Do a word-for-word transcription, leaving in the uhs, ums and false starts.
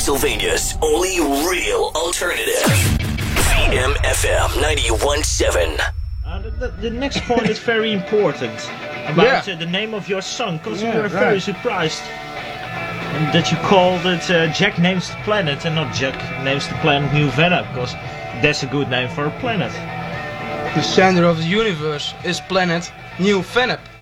Pennsylvania's only real alternative. V M F M ninety-one point seven. Uh, the, the, the next point is very important about yeah. uh, the name of your song, because yeah, we were right. very surprised that you called it uh, Jack Names the Planet and not Jack Names the Planet New Venom, because that's a good name for a planet. The center of the universe is planet New Venom.